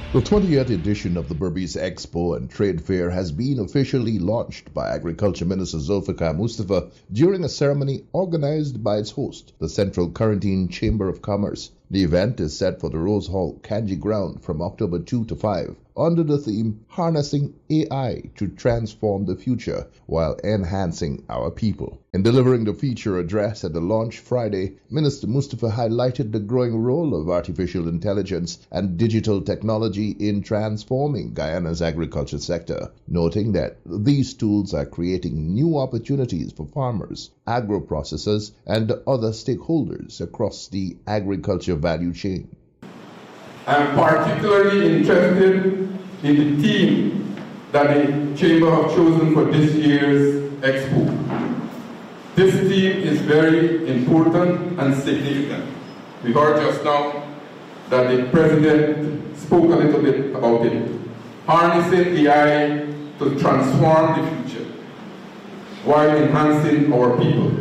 The 20th edition of the Berbice Expo and Trade Fair has been officially launched by Agriculture Minister Zulfikar Mustafa during a ceremony organized by its host, the Central Quarantine Chamber of Commerce. The event is set for the Rose Hall, Kanji Ground from October 2 to 5 under the theme Harnessing AI to Transform the Future while Enhancing Our People. In delivering the feature address at the launch Friday, Minister Mustafa highlighted the growing role of artificial intelligence and digital technology in transforming Guyana's agriculture sector, noting that these tools are creating new opportunities for farmers, agro-processors, and other stakeholders across the agriculture value chain. I am particularly interested in the theme that the Chamber have chosen for this year's Expo. This theme is very important and significant. We heard just now that the President spoke a little bit about it. Harnessing AI to transform the future while enhancing our people.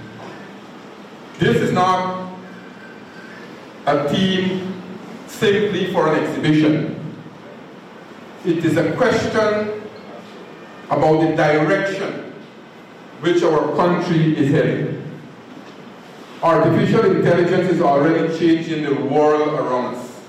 This is not a theme simply for an exhibition. It is a question about the direction which our country is heading. Artificial intelligence is already changing the world around us.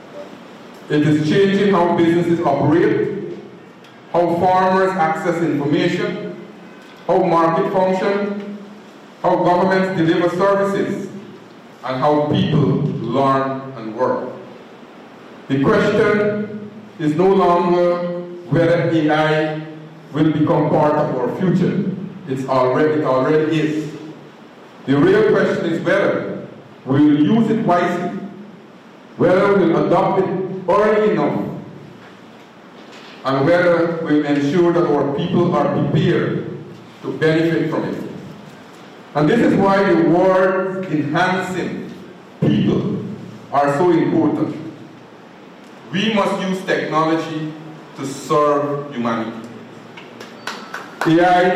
It is changing how businesses operate, how farmers access information, how market function, how governments deliver services, and how people learn and work. The question is no longer whether AI will become part of our future. It already is. The real question is whether we will use it wisely, whether we will adopt it early enough, and whether we will ensure that our people are prepared to benefit from it. And this is why the words enhancing people are so important. We must use technology to serve humanity. AI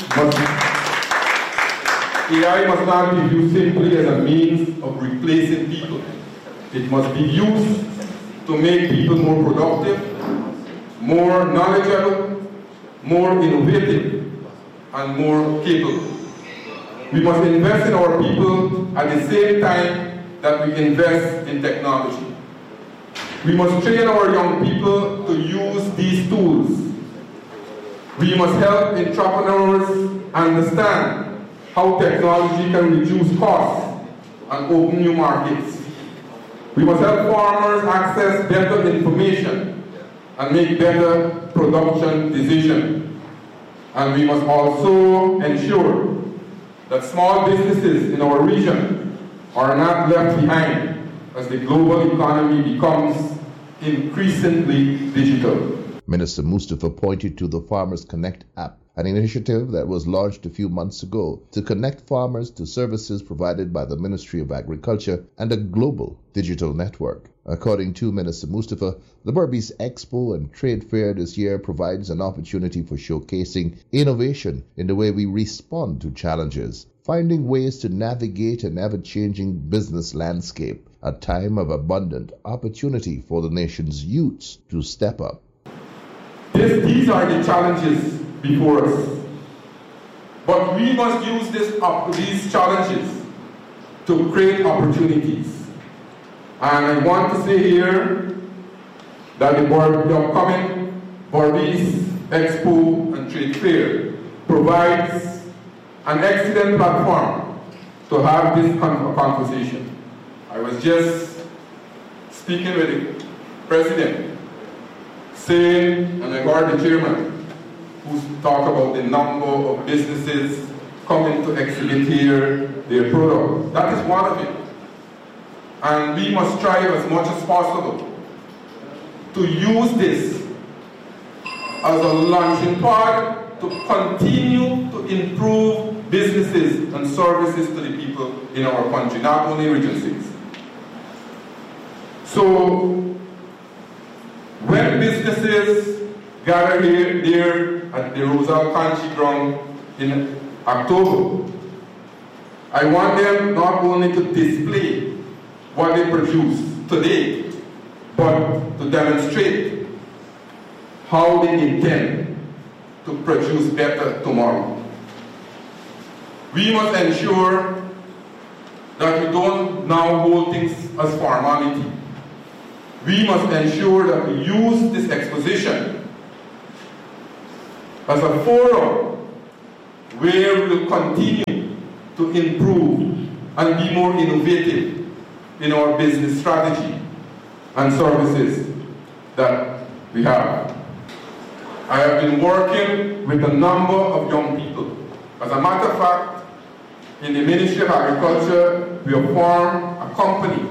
must not be used simply as a means of replacing people. It must be used to make people more productive, more knowledgeable, more innovative, and more capable. We must invest in our people at the same time that we invest in technology. We must train our young people to use these tools. We must help entrepreneurs understand how technology can reduce costs and open new markets. We must help farmers access better information and make better production decisions. And we must also ensure that small businesses in our region are not left behind as the global economy becomes increasingly digital. Minister Mustafa pointed to the Farmers Connect app, an initiative that was launched a few months ago to connect farmers to services provided by the Ministry of Agriculture and a global digital network. According to Minister Mustafa, the Berbice Expo and Trade Fair this year provides an opportunity for showcasing innovation in the way we respond to challenges, finding ways to navigate an ever-changing business landscape, a time of abundant opportunity for the nation's youths to step up. These are the challenges before us. But we must use these challenges to create opportunities. And I want to say here that the upcoming Berbice Expo and Trade Fair provides an excellent platform to have this conversation. I was just speaking with the President, saying, and I heard the Chairman, who talk about the number of businesses coming to exhibit here their products. That is one of it. And we must strive as much as possible to use this as a launching pad to continue to improve businesses and services to the people in our country, not only Region 6. So, when businesses gather here at the Rosal Kanji Ground in October, I want them not only to display what they produce today, but to demonstrate how they intend to produce better tomorrow. We must ensure that we don't now hold things as formality. We must ensure that we use this exposition as a forum where we will continue to improve and be more innovative in our business strategy and services that we have. I have been working with a number of young people. As a matter of fact, in the Ministry of Agriculture, we have formed a company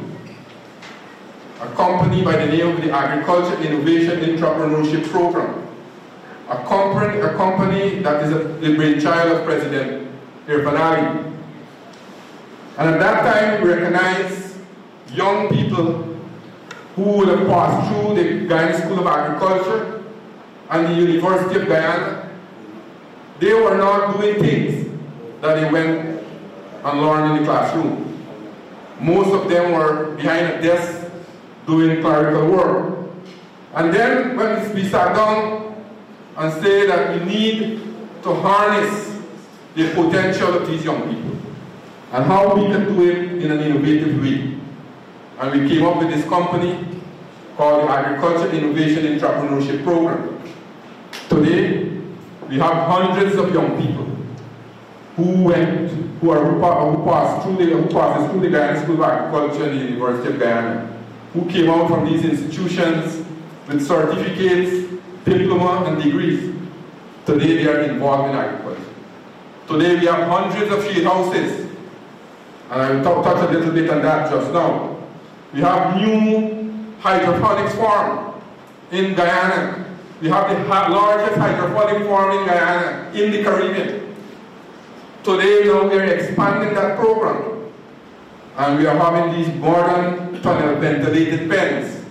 by the name of the Agriculture Innovation Entrepreneurship Program. A company that is the brainchild of President Irfaan Ali. And at that time, we recognized young people who would have passed through the Guyana School of Agriculture and the University of Guyana. They were not doing things that they went and learned in the classroom. Most of them were behind a desk doing clerical work. And then when we sat down and said that we need to harness the potential of these young people and how we can do it in an innovative way. And we came up with this company called the Agriculture Innovation Entrepreneurship Program. Today, we have hundreds of young people who passed through the Guyana School of Agriculture and the University of Guyana, who came out from these institutions with certificates, diploma, and degrees. Today they are involved in agriculture. Today we have hundreds of shade houses, and I will touch a little bit on that just now. We have new hydroponics farm in Guyana. We have the largest hydroponic farm in Guyana, in the Caribbean. Today now we are expanding that program, and we are having these modern tunnel ventilated pens.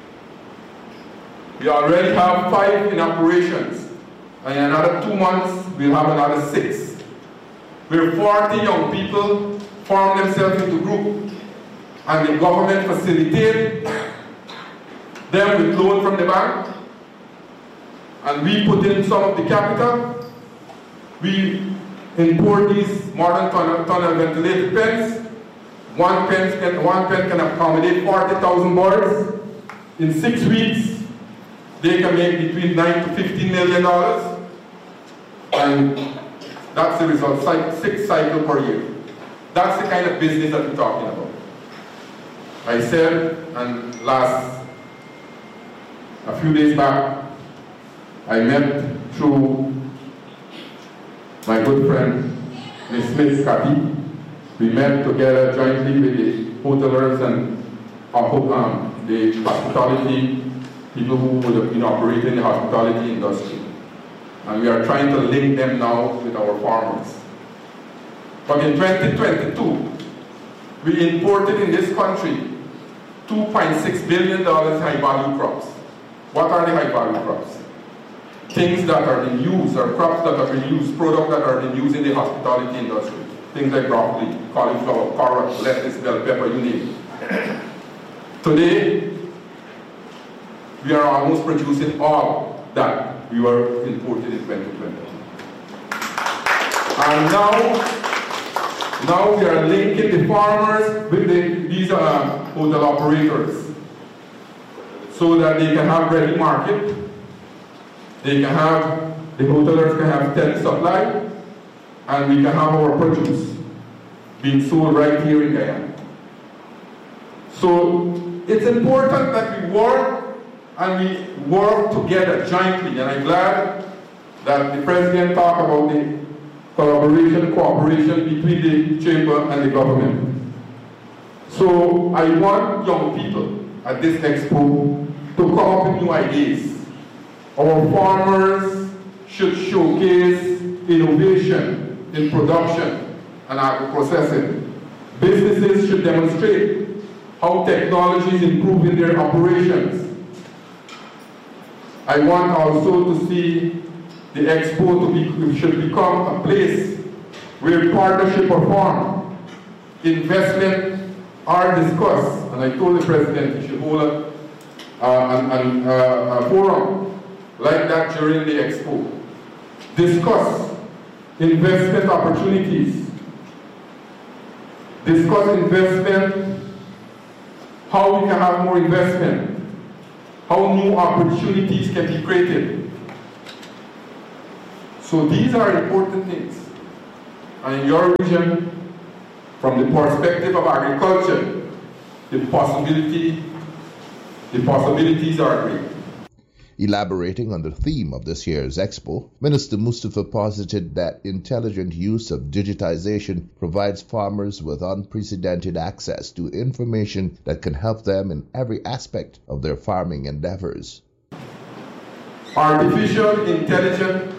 We already have 5 in operations, and in another 2 months we'll have another 6. Where 40 young people form themselves into groups, and the government facilitates them with loan from the bank, and we put in some of the capital. We import these modern tunnel ventilated pens. One pen can accommodate 40,000 birds. In 6 weeks, they can make between $9 to $15 million, and that's the result. 6 cycles per year. That's the kind of business that we're talking about. I said, and a few days back, I met through my good friend, Ms. Smith Kapi. We met together jointly with the hotelers and the hospitality people who would have been operating the hospitality industry. And we are trying to link them now with our farmers. But in 2022, we imported in this country $2.6 billion high-value crops. What are the high-value crops? Things that are being used, or crops that are being used, products that are being used in the hospitality industry. Things like broccoli, cauliflower, carrot, lettuce, bell pepper, you name it. Today, we are almost producing all that we were imported in 2020. And now we are linking the farmers with these hotel operators so that they can have ready market. The hotelers can have steady supply, and we can have our produce being sold right here in Guyana. So it's important that we work together jointly, and I'm glad that the President talked about the cooperation between the Chamber and the government. So I want young people at this expo to come up with new ideas. Our farmers should showcase innovation in production and agro-processing. Businesses should demonstrate how technology is improving their operations. I want also to see the expo should become a place where partnership are formed, investment are discussed, and I told the President he should hold a forum like that during the expo. Discuss investment opportunities. Discuss investment, how we can have more investment, how new opportunities can be created. So these are important things. And in your region, from the perspective of agriculture, the possibilities are great. Elaborating on the theme of this year's expo, Minister Mustafa posited that intelligent use of digitization provides farmers with unprecedented access to information that can help them in every aspect of their farming endeavors. Artificial intelligence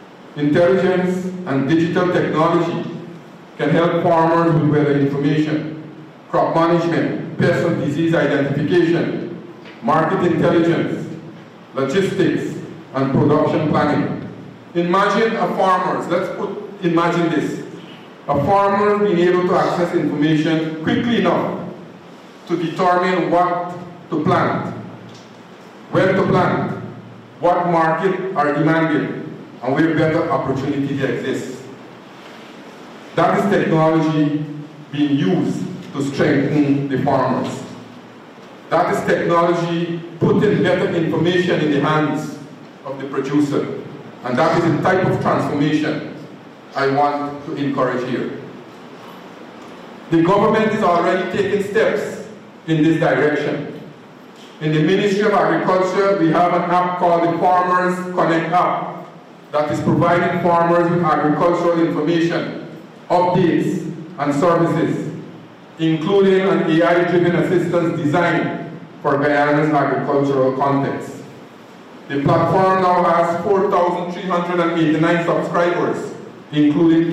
and digital technology can help farmers with weather information, crop management, pest and disease identification, market intelligence, logistics, and production planning. Imagine a farmer, imagine this, a farmer being able to access information quickly enough to determine what to plant, when to plant, what market are demanding, and where better opportunities exist. That is technology being used to strengthen the farmers. That is technology putting better information in the hands of the producer. And that is the type of transformation I want to encourage here. The government is already taking steps in this direction. In the Ministry of Agriculture, we have an app called the Farmers Connect app that is providing farmers with agricultural information, updates, and services, including an AI-driven assistance designed for Guyana's agricultural context. The platform now has 4,389 subscribers, including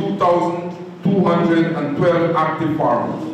2,212 active farmers.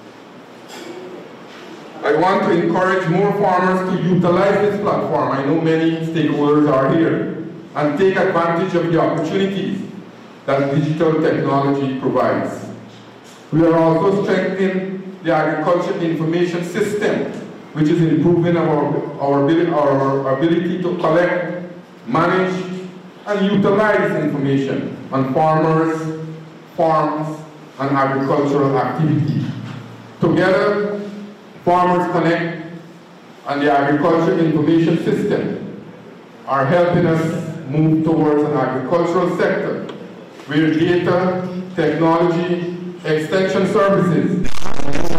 I want to encourage more farmers to utilize this platform. I know many stakeholders are here, and take advantage of the opportunities that digital technology provides. We are also strengthening the agriculture information system, which is improving our ability to collect, manage, and utilize information on farmers, farms, and agricultural activities. Together, Farmers Connect and the Agriculture Information System are helping us move towards an agricultural sector where data, technology, extension services,